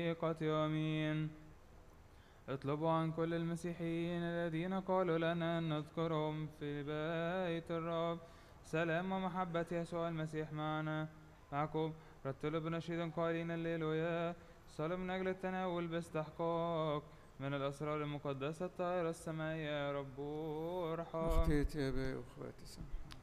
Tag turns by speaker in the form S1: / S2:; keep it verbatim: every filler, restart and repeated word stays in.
S1: الخليقة آمين. اطلبوا عن كل المسيحيين الذين قالوا لنا أن نذكرهم في بيت الرب سلام ومحبة يسوع المسيح معنا معكم. رتلوا بنشيد قائلين الليلويا صلوا من أجل التناول باستحقاق من الأسرار المقدسة الطاهرة السمائية يا رب ارحم.
S2: أختي يا أبي وأخواتي سامحوا.